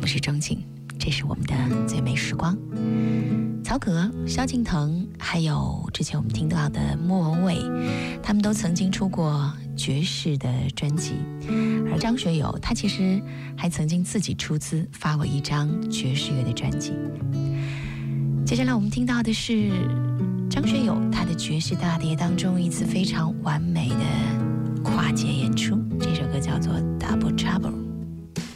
是钟情，这是我们的最美时光。曹格、萧敬腾，还有之前我们听到的莫文蔚，他们都曾经出过爵士的专辑。而张学友，他其实还曾经自己出资发过一张爵士乐的专辑。接下来我们听到的是张学友他的爵士大碟当中一次非常完美的跨界演出，这首歌叫做 Double Trouble。